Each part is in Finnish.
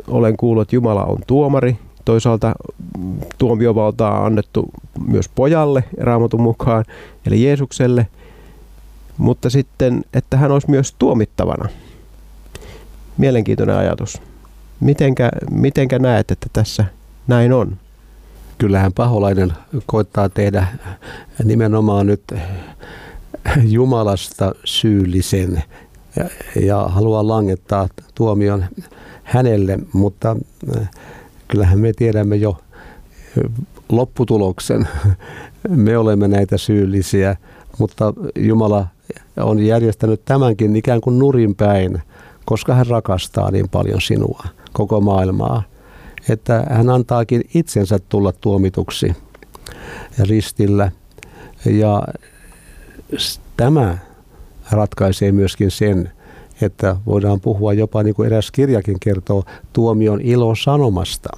olen kuullut, että Jumala on tuomari. Toisaalta tuomiovaltaa on annettu myös pojalle Raamatun mukaan, eli Jeesukselle. Mutta sitten, että hän olisi myös tuomittavana. Mielenkiintoinen ajatus. Mitenkä näet, että tässä näin on? Kyllähän paholainen koittaa tehdä nimenomaan nyt Jumalasta syyllisen ja haluaa langettaa tuomion hänelle, mutta kyllähän me tiedämme jo lopputuloksen. Me olemme näitä syyllisiä, mutta Jumala on järjestänyt tämänkin ikään kuin nurinpäin, koska hän rakastaa niin paljon sinua, koko maailmaa, että hän antaakin itsensä tulla tuomituksi ristillä. Ja tämä ratkaisee myöskin sen, että voidaan puhua jopa, niin kuin eräs kirjakin kertoo, tuomion ilosanomasta.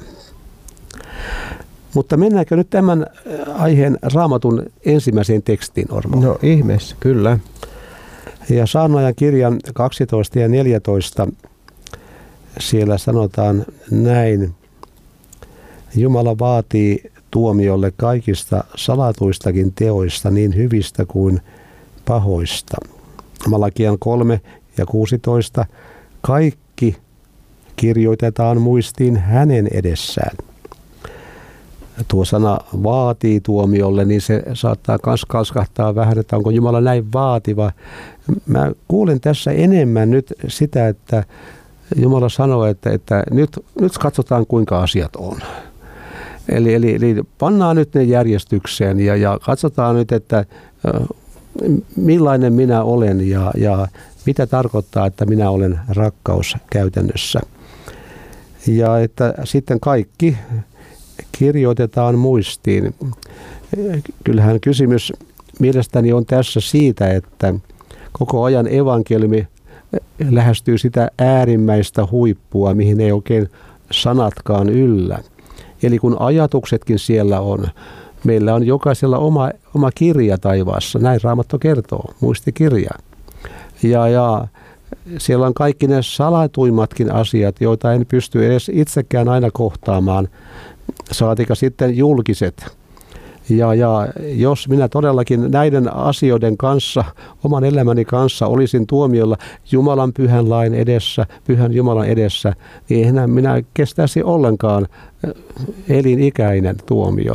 Mutta mennäänkö nyt tämän aiheen Raamatun ensimmäiseen tekstiin, Ormo? No ihmeessä, kyllä. Ja Saarnaajan kirjan 12 ja 14, siellä sanotaan näin. Jumala vaatii tuomiolle kaikista salatuistakin teoista, niin hyvistä kuin pahoista. Malakian 3 ja 16. Kaikki kirjoitetaan muistiin hänen edessään. Tuo sana vaatii tuomiolle, niin se saattaa myös kalskahtaa vähän, että onko Jumala näin vaativa. Mä kuulen tässä enemmän nyt sitä, että Jumala sanoo, että nyt katsotaan kuinka asiat on. Eli pannaan nyt ne järjestykseen ja katsotaan nyt, että millainen minä olen ja mitä tarkoittaa, että minä olen rakkaus käytännössä. Ja että sitten kaikki kirjoitetaan muistiin. Kyllähän kysymys mielestäni on tässä siitä, että koko ajan evankeliumi lähestyy sitä äärimmäistä huippua, mihin ei oikein sanatkaan yllä. Eli kun ajatuksetkin siellä on, meillä on jokaisella oma kirja taivaassa, näin Raamattu kertoo, muistikirja. Ja siellä on kaikki ne salatuimmatkin asiat, joita en pysty edes itsekään aina kohtaamaan, saatika sitten julkiset. Ja jos minä todellakin näiden asioiden kanssa, oman elämäni kanssa olisin tuomiolla Jumalan pyhän lain edessä, pyhän Jumalan edessä, niin eihän minä kestäisi ollenkaan elinikäinen tuomio.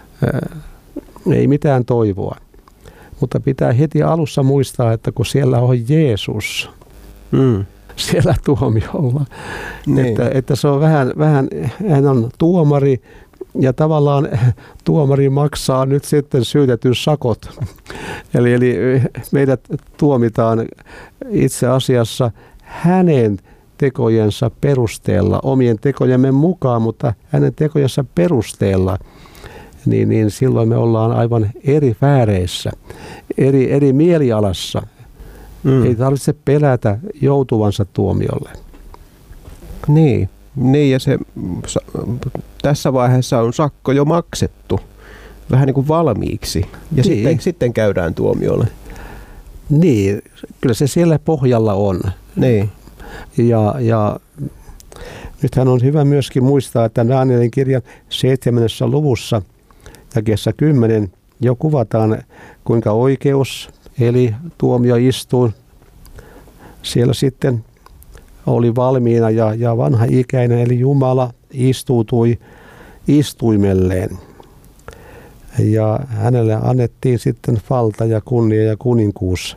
Ei mitään toivoa. Mutta pitää heti alussa muistaa, että kun siellä on Jeesus siellä tuomiolla, niin. Että se on vähän, hän on tuomari ja tavallaan tuomari maksaa nyt sitten syytetyn sakot. Eli meidät tuomitaan itse asiassa hänen tekojensa perusteella, omien tekojemme mukaan, mutta hänen tekojensa perusteella. Niin silloin me ollaan aivan eri fääreissä, eri mielialassa. Ei tarvitse pelätä joutuvansa tuomiolle. Niin ja tässä vaiheessa on sakko jo maksettu, vähän niin kuin valmiiksi, ja sitten käydään tuomiolle. Niin, kyllä se siellä pohjalla on. Niin. Ja nythän on hyvä myöskin muistaa, että Danielin kirjan 7. luvussa jakeessa 10 jo kuvataan, kuinka oikeus, eli tuomioistuin, siellä sitten oli valmiina ja vanha ikäinen, eli Jumala istuutui istuimelleen. Ja hänelle annettiin sitten valta ja kunnia ja kuninkuus.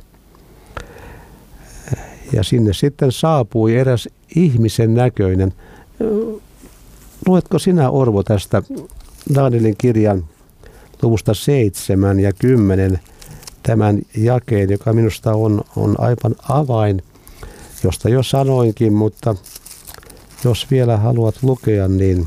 Ja sinne sitten saapui eräs ihmisen näköinen. Luetko sinä, Orvo, tästä Danielin kirjan luvusta 7 ja 10 tämän jakeen, joka minusta on aivan avain, josta jo sanoinkin, mutta jos vielä haluat lukea, niin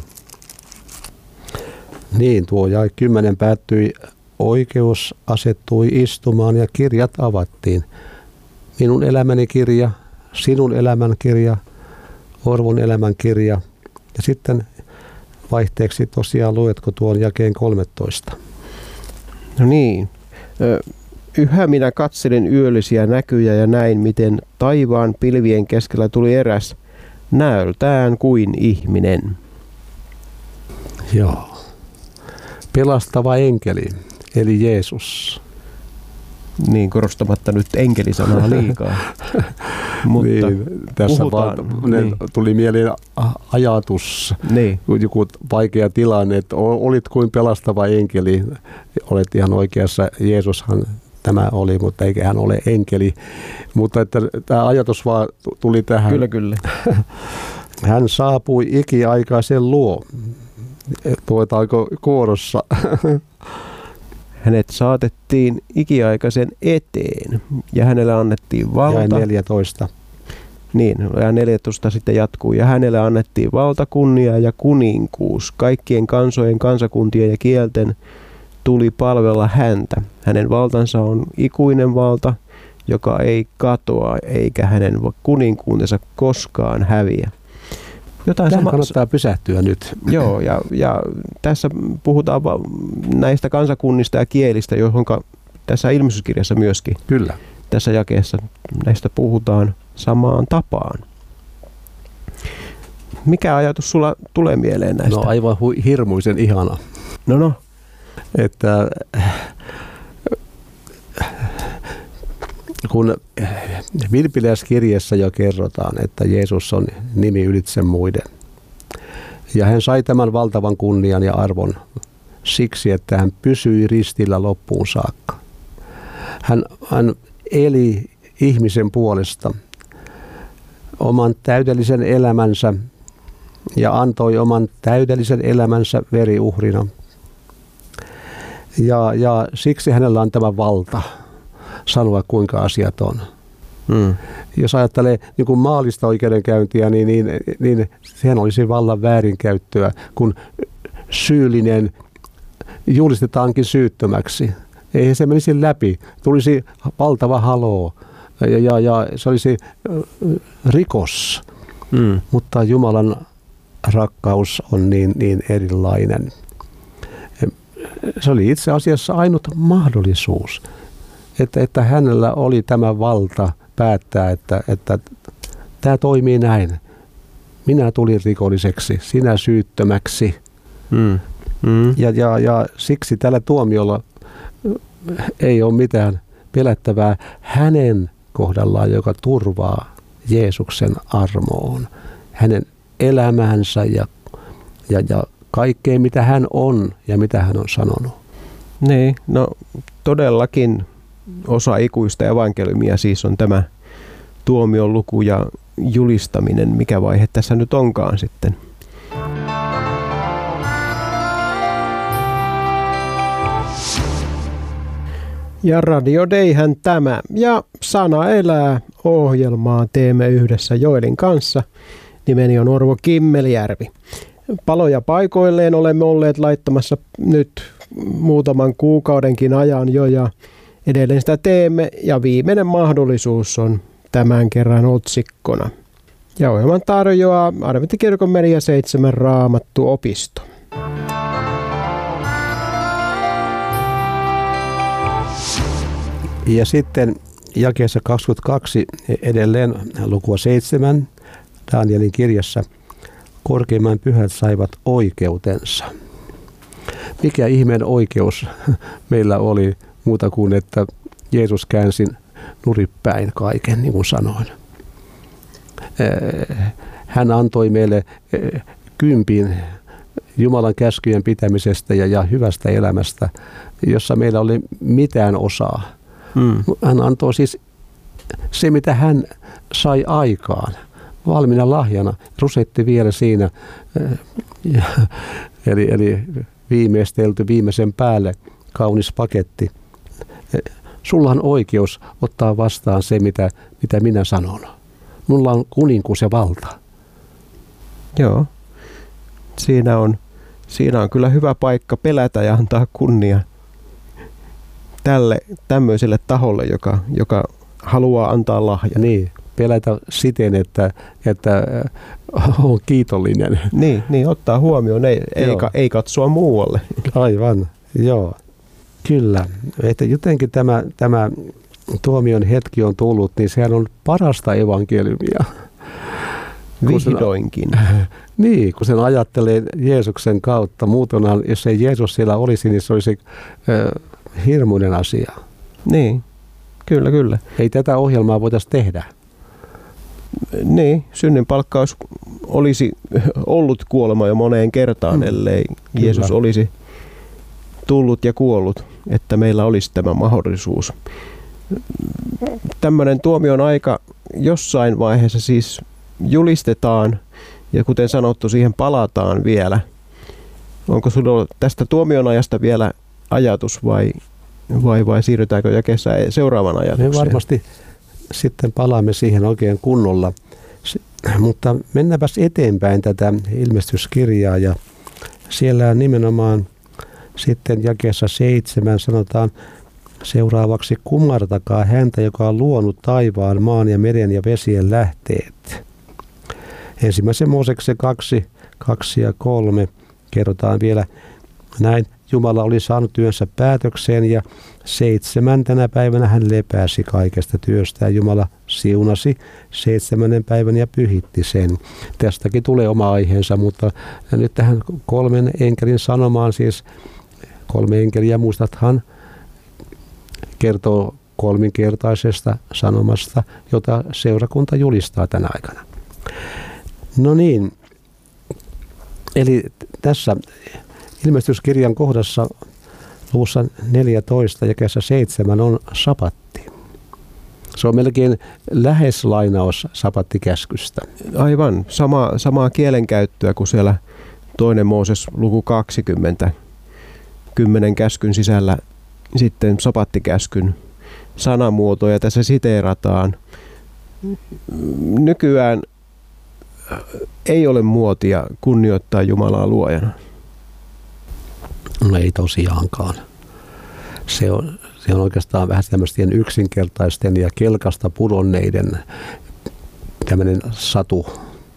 tuo jae 10 päättyi, oikeus asettui istumaan ja kirjat avattiin. Minun elämäni kirja, sinun elämän kirja, Orvon elämän kirja. Ja sitten vaihteeksi tosiaan luetko tuon jakeen 13. No niin. Yhä minä katselin yöllisiä näkyjä ja näin, miten taivaan pilvien keskellä tuli eräs näöltään kuin ihminen. Joo. Pelastava enkeli, eli Jeesus. Niin, korostamatta nyt enkelisanaa liikaa. Mutta niin, tässä niin. tuli mieleen ajatus, niin. joku vaikea tilanne, että olit kuin pelastava enkeli. Olet ihan oikeassa, Jeesushan tämä oli, mutta eikä hän ole enkeli. Mutta että tämä ajatus vaan tuli tähän. Kyllä, kyllä. Hän saapui ikiaikaisen luo. Tuetaanko kuorossa? Hänet saatettiin ikiaikaisen eteen ja hänelle annettiin valta. Ja 14. Niin, ja 14 sitten jatkuu. Ja hänelle annettiin valta, kunnia ja kuninkuus. Kaikkien kansojen, kansakuntien ja kielten tuli palvella häntä. Hänen valtansa on ikuinen valta, joka ei katoa, eikä hänen kuninkuutensa koskaan häviä. Tähän kannattaa pysähtyä nyt. Joo, ja tässä puhutaan näistä kansakunnista ja kielistä, johon tässä ilmestyskirjassa myöskin. Kyllä. Tässä jakeessa näistä puhutaan samaan tapaan. Mikä ajatus sulla tulee mieleen näistä? No aivan hirmuisen ihana. No. Että kun Vilppiläiskirjassa jo kerrotaan, että Jeesus on nimi ylitse muiden. Ja hän sai tämän valtavan kunnian ja arvon siksi, että hän pysyi ristillä loppuun saakka. Hän eli ihmisen puolesta oman täydellisen elämänsä ja antoi oman täydellisen elämänsä veriuhrina. Ja siksi hänellä on tämä valta sanoa, kuinka asiat on. Jos ajattelee niin kuin maallista oikeudenkäyntiä, niin sehän olisi vallan väärinkäyttöä, kun syyllinen julistetaankin syyttömäksi. Ei se menisi läpi. Tulisi valtava haloo ja se olisi rikos. Mutta Jumalan rakkaus on niin erilainen. Se oli itse asiassa ainut mahdollisuus, että hänellä oli tämä valta päättää, että tämä toimii näin. Minä tulin rikolliseksi, sinä syyttömäksi. Ja siksi tällä tuomiolla ei ole mitään pelättävää hänen kohdallaan, joka turvaa Jeesuksen armoon. Hänen elämäänsä ja kaikkeen, mitä hän on ja mitä hän on sanonut. Niin, no todellakin osa ikuista evankeliumia siis on tämä tuomion luku ja julistaminen, mikä vaihe tässä nyt onkaan sitten. Ja Radio Dayhän tämä ja Sana elää -ohjelmaa teemme yhdessä Joelin kanssa. Nimeni on Orvo Kimmelijärvi. Paloja paikoilleen olemme olleet laittamassa nyt muutaman kuukaudenkin ajan jo ja edelleen sitä teemme ja viimeinen mahdollisuus on tämän kerran otsikkona. Ja ohjelman tarjoaa Adventtikirkon Media 7 Raamattuopisto. Ja sitten jakeessa 22 edelleen lukua 7 Danielin kirjassa. Korkeimman pyhät saivat oikeutensa. Mikä ihmeen oikeus meillä oli muuta kuin, että Jeesus käänsi nuripäin kaiken, niin kuin sanoin. Hän antoi meille 10 Jumalan käskyjen pitämisestä ja hyvästä elämästä, jossa meillä oli mitään osaa. Hän antoi siis se, mitä hän sai aikaan. Valmiina lahjana, rusetti vielä siinä, eli viimeistelty viimeisen päälle, kaunis paketti. Sulla on oikeus ottaa vastaan se, mitä minä sanon. Mulla on kuninkuus ja valta. Joo, siinä on kyllä hyvä paikka pelätä ja antaa kunnia tämmöiselle taholle, joka haluaa antaa lahjan. Niin. Pelätä siten, että on kiitollinen. Niin ottaa huomioon, ei katsoa muualle. Aivan, joo. Kyllä. Että jotenkin tämä tuomion hetki on tullut, niin sehän on parasta evankeliumia. Vihdoinkin. Niin, kun sen ajattelee Jeesuksen kautta. Muutenhan, jos ei Jeesus siellä olisi, niin se olisi hirmuinen asia. Niin, kyllä. Ei tätä ohjelmaa voitaisiin tehdä. Niin, synnin palkkaus olisi ollut kuolema jo moneen kertaan, ellei Jeesus olisi tullut ja kuollut, että meillä olisi tämä mahdollisuus. Tämmöinen tuomion aika jossain vaiheessa siis julistetaan ja kuten sanottu, siihen palataan vielä. Onko sinulla tästä tuomion ajasta vielä ajatus vai siirrytäänkö jakeessa seuraavan ajatukseen? Me varmasti sitten palaamme siihen oikein kunnolla. Mutta mennäänpäs eteenpäin tätä ilmestyskirjaa ja siellä nimenomaan sitten jakeessa 7 sanotaan seuraavaksi: kumartakaa häntä, joka on luonut taivaan, maan ja meren ja vesien lähteet. Ensimmäisen Mooseksen 2 ja 3 kerrotaan vielä näin: Jumala oli saanut työnsä päätökseen ja 7. päivänä hän lepäsi kaikesta työstään. Jumala siunasi 7. päivän ja pyhitti sen. Tästäkin tulee oma aiheensa, mutta nyt tähän 3 enkelin sanomaan, siis 3 enkeliä muistathan kertoo kolminkertaisesta sanomasta, jota seurakunta julistaa tänä aikana. No niin, eli tässä ilmestyskirjan kohdassa luvussa 14 jakeessa 7 on sapatti. Se on melkein lähes lainaus sapattikäskystä. Aivan, samaa kielenkäyttöä kuin siellä 2. Mooses luku 20. 10 käskyn sisällä sitten sapattikäskyn sanamuotoja tässä siteerataan. Nykyään ei ole muotia kunnioittaa Jumalaa luojana. No ei tosiaankaan. Se on oikeastaan vähän tämmöisten yksinkertaisten ja kelkasta pudonneiden tämmöinen satu.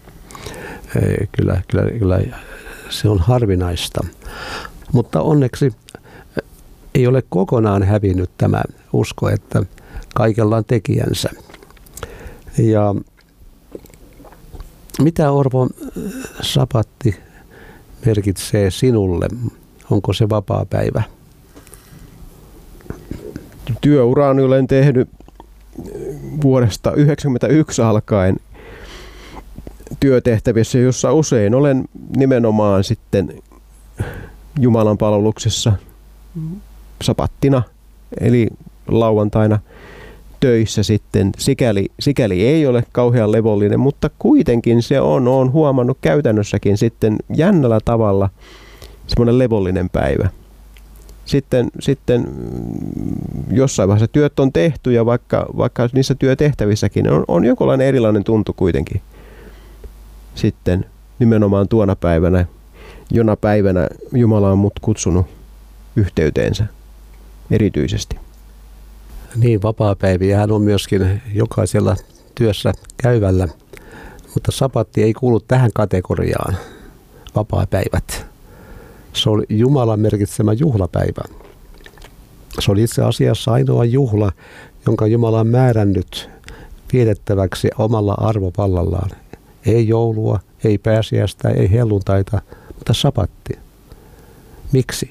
Kyllä se on harvinaista. Mutta onneksi ei ole kokonaan hävinnyt tämä usko, että kaikella on tekijänsä. Ja mitä, Orvo, sapatti merkitsee sinulle? Onko se vapaa päivä? Työurani olen tehnyt vuodesta 1991 alkaen työtehtävissä, jossa usein olen nimenomaan sitten Jumalan palveluksessa sapattina, eli lauantaina töissä sitten. Sikäli ei ole kauhean levollinen, mutta kuitenkin se on huomannut käytännössäkin sitten jännällä tavalla semmoinen levollinen päivä. Sitten jossain vaiheessa työt on tehty ja vaikka niissä työtehtävissäkin on jonkinlainen erilainen tuntu kuitenkin sitten nimenomaan tuona päivänä, jona päivänä Jumala on mut kutsunut yhteyteensä erityisesti. Niin, vapaapäiviähän on myöskin jokaisella työssä käyvällä, mutta sapatti ei kuulu tähän kategoriaan, vapaapäivät. Se oli Jumalan merkitsemä juhlapäivä. Se oli itse asiassa ainoa juhla, jonka Jumala on määrännyt vietettäväksi omalla arvopallallaan. Ei joulua, ei pääsiäistä, ei helluntaita, mutta sapatti. Miksi?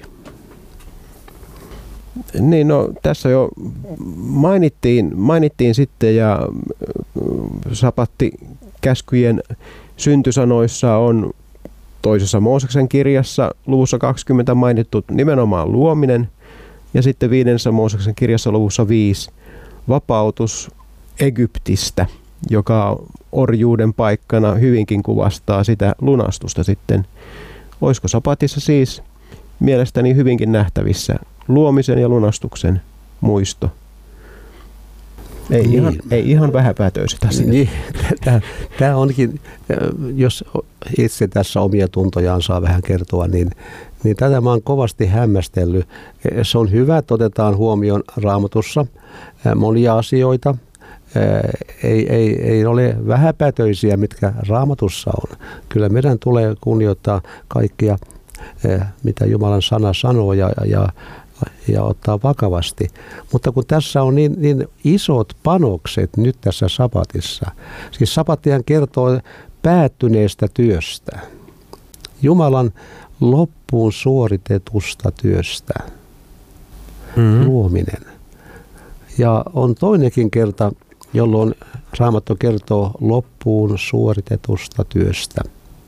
Niin, no tässä jo mainittiin sitten, ja sapattikäskyjen syntysanoissa on 2. Mooseksen kirjassa luvussa 20 mainittu nimenomaan luominen, ja sitten 5. Mooseksen kirjassa luvussa 5 vapautus Egyptistä, joka orjuuden paikkana hyvinkin kuvastaa sitä lunastusta sitten. Olisiko sapatissa siis mielestäni hyvinkin nähtävissä luomisen ja lunastuksen muisto? Ei ihan vähäpätöiset asiat. Niin, tämä onkin, jos itse tässä omia tuntojaan saa vähän kertoa, niin tätä mä oon kovasti hämmästellyt. Se on hyvä, että otetaan huomioon Raamatussa monia asioita. Ei ole vähäpätöisiä, mitkä Raamatussa on. Kyllä meidän tulee kunnioittaa kaikkia, mitä Jumalan sana sanoo ja ottaa vakavasti. Mutta kun tässä on niin isot panokset nyt tässä sapatissa. Siis sapattihan kertoo päättyneestä työstä. Jumalan loppuun suoritetusta työstä. Luominen. Ja on toinenkin kerta, jolloin Raamattu kertoo loppuun suoritetusta työstä.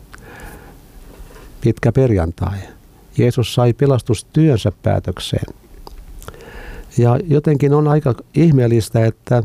Pitkä perjantai. Jeesus sai pelastustyönsä päätökseen. Ja jotenkin on aika ihmeellistä, että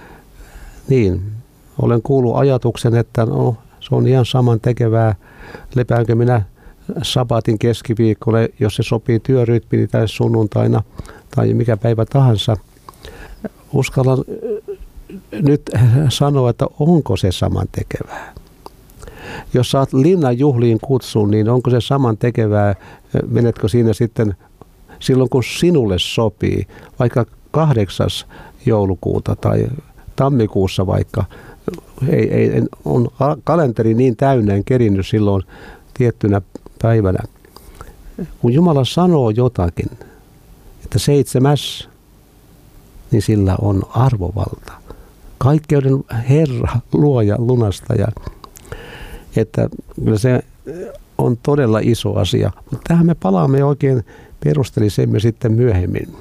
olen kuullut ajatuksen, että se on ihan saman tekevää, lepäänkö minä sabatin keskiviikkolle, jos se sopii työrytmiini tai sunnuntaina tai mikä päivä tahansa. Uskallan nyt sanoa, että onko se saman tekevää. Jos saat linnan juhliin kutsun, niin onko se saman tekevää, menetkö siinä sitten silloin kun sinulle sopii, vaikka 8. joulukuuta tai tammikuussa vaikka, on kalenteri niin täynnä, en kerinnyt silloin tiettynä päivänä. Kun Jumala sanoo jotakin, että 7, niin sillä on arvovalta. Kaikkeuden Herra, luoja, lunastaja. Että kyllä se on todella iso asia. Mutta tähän me palaamme oikein perustelisemme sitten myöhemmin.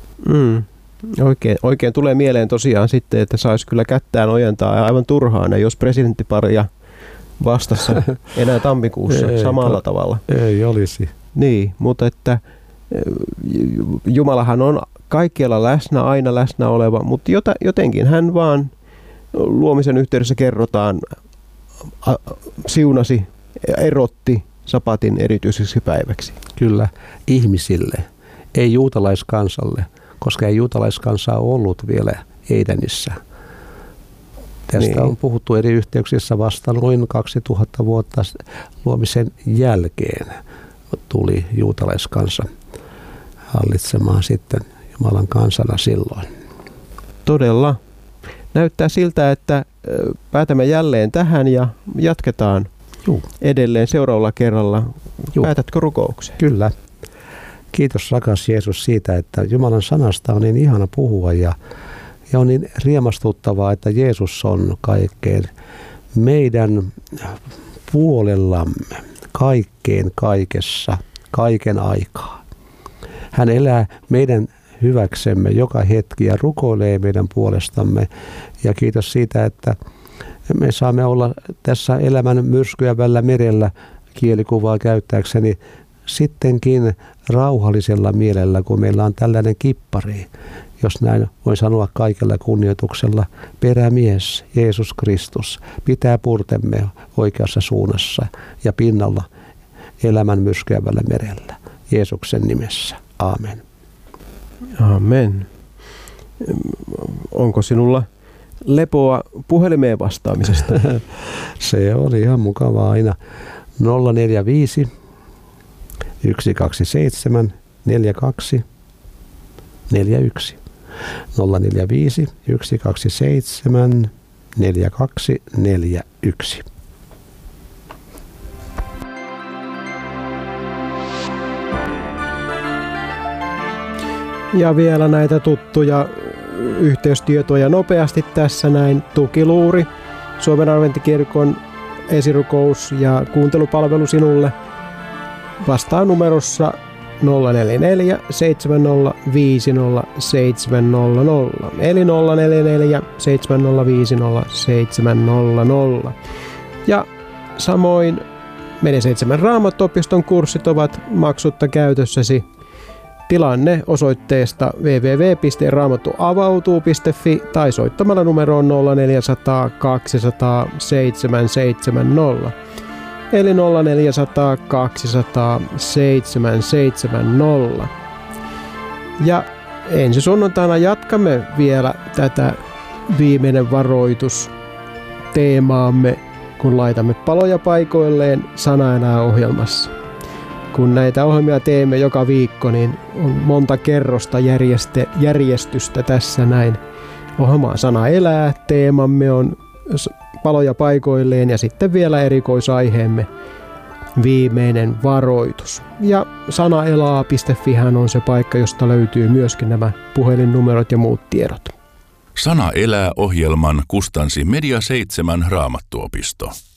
Oikein tulee mieleen tosiaan sitten, että saisi kyllä kättään ojentaa aivan turhaan, jos presidenttiparia vastassa enää tammikuussa samalla tavalla. Ei olisi. Niin, mutta että Jumalahan on kaikkialla läsnä, aina läsnä oleva, mutta jotenkin hän vaan luomisen yhteydessä kerrotaan, siunasi, erotti sabatin erityiseksi päiväksi. Kyllä, ihmisille, ei juutalaiskansalle, koska ei juutalaiskansaa ollut vielä Edenissä. Tästä on puhuttu eri yhteyksissä vasta noin 2000 vuotta luomisen jälkeen tuli juutalaiskansa hallitsemaan sitten Jumalan kansana silloin. Todella. Näyttää siltä, että päätämme jälleen tähän ja jatketaan edelleen seuraavalla kerralla. Päätätkö rukoukseen? Kyllä. Kiitos rakas Jeesus siitä, että Jumalan sanasta on niin ihana puhua ja on niin riemastuttavaa, että Jeesus on kaikkeen meidän puolellamme, kaikkeen kaikessa, kaiken aikaa. Hän elää meidän hyväksemme joka hetki ja rukoilee meidän puolestamme. Ja kiitos siitä, että me saamme olla tässä elämän myrskyävällä merellä kielikuvaa käyttääkseni sittenkin rauhallisella mielellä, kun meillä on tällainen kippari, jos näin voin sanoa kaikella kunnioituksella, perämies Jeesus Kristus pitää purtemme oikeassa suunnassa ja pinnalla elämän myrskyävällä merellä. Jeesuksen nimessä. Aamen. Amen. Onko sinulla lepoa puhelimeen vastaamisesta? Se oli ihan mukavaa aina. 045 127 42 41. 045 127 42 41. Ja vielä näitä tuttuja yhteystietoja nopeasti tässä näin. Tukiluuri, Suomen Adventtikirkon esirukous ja kuuntelupalvelu sinulle vastaa numerossa 044 7050 700 eli 044 7050 700. Ja samoin Media 7 Raamattuopiston kurssit ovat maksutta käytössäsi. Tilaa ne osoitteesta www.raamattuavautuu.fi tai soittamalla numeroon 0400 200 770 eli 0400 200 770. Ja ensi sunnuntaina jatkamme vielä tätä viimeinen varoitus teemaamme, kun laitamme paloja paikoilleen Sana elää -ohjelmassa. Kun näitä ohjelmia teemme joka viikko, niin on monta kerrosta järjestystä tässä näin. Ohjelmaa Sana elää, teemamme on paloja paikoilleen ja sitten vielä erikoisaiheemme viimeinen varoitus. Ja sanaelaa.fihän on se paikka, josta löytyy myöskin nämä puhelinnumerot ja muut tiedot. Sana elää -ohjelman kustansi Media 7 Raamattuopisto.